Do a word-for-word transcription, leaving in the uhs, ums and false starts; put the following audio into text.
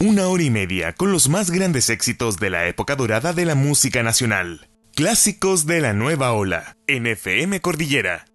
Una hora y media con los más grandes éxitos de la época dorada de la música nacional. Clásicos de la nueva ola, en F M Cordillera.